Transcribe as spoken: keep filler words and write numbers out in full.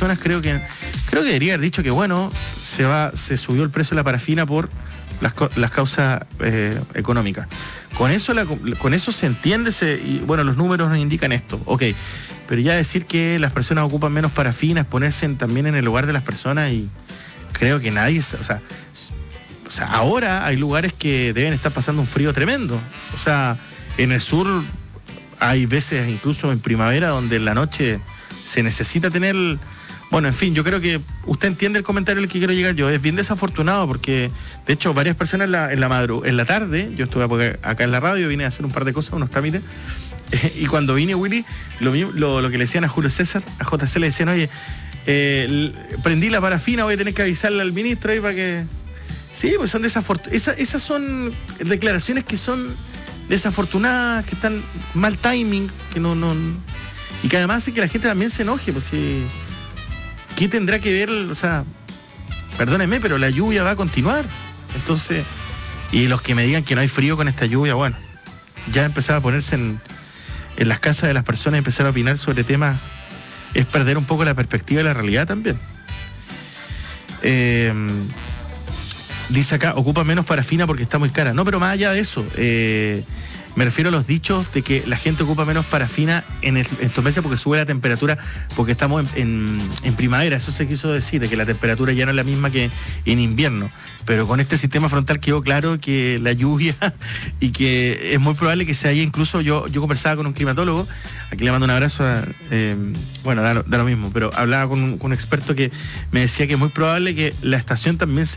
personas creo que creo que debería haber dicho que bueno, se va se subió el precio de la parafina por las, las causas eh, económicas. Con eso la, con eso se entiende, se, y bueno, los números nos indican esto, ok, pero ya decir que las personas ocupan menos parafina es ponerse en, también en el lugar de las personas, y creo que nadie, o sea, o sea, ahora hay lugares que deben estar pasando un frío tremendo, o sea, en el sur hay veces incluso en primavera donde en la noche se necesita tener... Bueno, en fin, yo creo que usted entiende el comentario al que quiero llegar yo. Es bien desafortunado porque, de hecho, varias personas en la, en la, madru- en la tarde, yo estuve acá en la radio, vine a hacer un par de cosas, unos trámites, eh, y cuando vine, Willy, lo, lo, lo que le decían a Julio César, a J C le decían, oye, eh, prendí la parafina, voy a tener que avisarle al ministro ahí para que... Sí, pues son desafortunadas. Esa, esas son declaraciones que son desafortunadas, que están mal timing, que no... no y que además hace que la gente también se enoje, pues si... ¿Qué tendrá que ver? O sea, perdónenme, pero la lluvia va a continuar. Entonces, y los que me digan que no hay frío con esta lluvia, bueno, ya empezar a ponerse en, en las casas de las personas y empezar a opinar sobre temas es perder un poco la perspectiva de la realidad también. Eh, dice acá, ocupa menos parafina porque está muy cara. No, pero más allá de eso, eh, me refiero a los dichos de que la gente ocupa menos parafina en, el, en estos meses porque sube la temperatura, porque estamos en, en, en primavera. Eso se quiso decir, de que la temperatura ya no es la misma que en invierno. Pero con este sistema frontal quedó claro que la lluvia y que es muy probable que se haya incluso, yo, yo conversaba con un climatólogo, aquí le mando un abrazo, a, eh, bueno, da, da lo mismo, pero hablaba con un, con un experto que me decía que es muy probable que la estación también se